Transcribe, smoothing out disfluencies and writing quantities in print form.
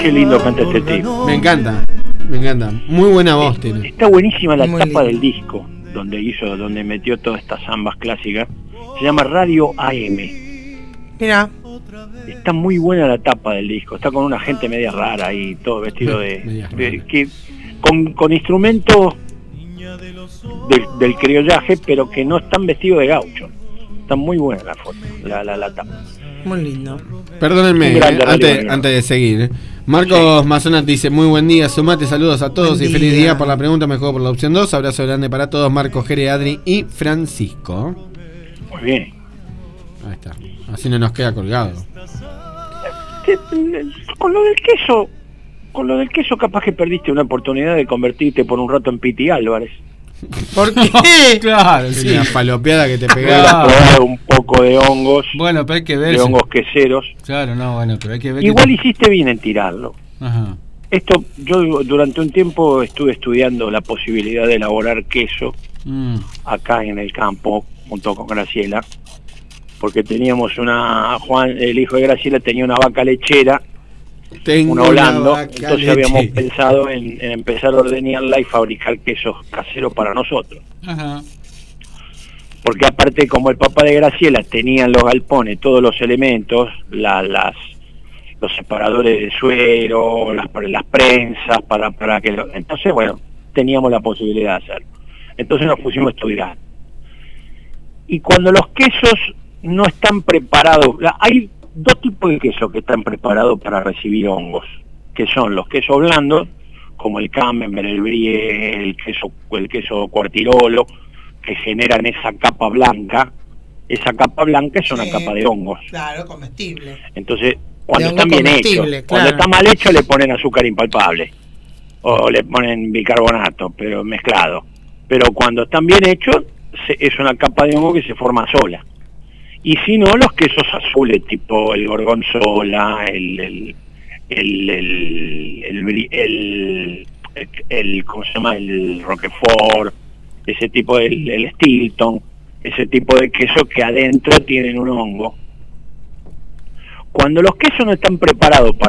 Qué lindo canta este tipo. Me encanta. Muy buena voz tiene. Está buenísima la Muy tapa lindo del disco donde metió todas estas zambas clásicas. Se llama Radio AM. Mirá. Está muy buena la tapa del disco. Está con una gente media rara ahí, todo vestido con instrumentos del criollaje, pero que no están vestidos de gaucho. Está muy buena la foto, la tapa. Muy lindo. Perdónenme, antes de seguir. Marcos Mazonat dice: muy buen día, Sumate, saludos a todos y feliz día. Por la pregunta me juego por la opción 2. Abrazo grande para todos, Marcos, Jere, Adri y Francisco. Muy bien. Ahí está, así no nos queda colgado. Con lo del queso capaz que perdiste una oportunidad de convertirte por un rato en Piti Álvarez. ¿Por qué? Claro, sí. La falopeada que te pegaba. Un poco de hongos. Bueno, pero hay que ver. De hongos queseros. Claro, no, bueno, pero hay que ver. Igual hiciste bien en tirarlo. Ajá. Esto, yo durante un tiempo estuve estudiando la posibilidad de elaborar queso acá en el campo, junto con Graciela, porque teníamos el hijo de Graciela tenía una vaca lechera, un Holando, entonces habíamos pensado en empezar a ordeñarla y fabricar quesos caseros para nosotros. Ajá. Porque aparte, como el papá de Graciela tenía en los galpones todos los elementos, los separadores de suero, las prensas, para que entonces, bueno, teníamos la posibilidad de hacerlo. Entonces nos pusimos a estudiar. Y cuando los quesos no están preparados, hay dos tipos de quesos que están preparados para recibir hongos, que son los quesos blandos, como el Camembert, el Brie, el queso Cuartirolo, que generan esa capa blanca. Esa capa blanca es una capa de hongos. Claro, comestible. Entonces, cuando están bien hechos, cuando está mal hecho le ponen azúcar impalpable o le ponen bicarbonato, pero mezclado. Pero cuando están bien hechos es una capa de hongo que se forma sola. Y si no, los quesos azules tipo el gorgonzola, el ¿cómo se llama? El Roquefort, ese tipo, el Stilton, ese tipo de queso que adentro tienen un hongo. Cuando los quesos no están preparados para